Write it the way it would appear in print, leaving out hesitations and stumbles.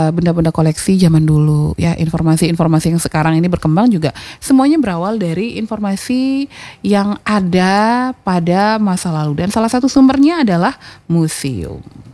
benda-benda koleksi zaman dulu ya. Informasi-informasi yang sekarang ini berkembang juga semuanya berawal dari informasi yang ada pada masa lalu, dan salah satu sumbernya adalah museum.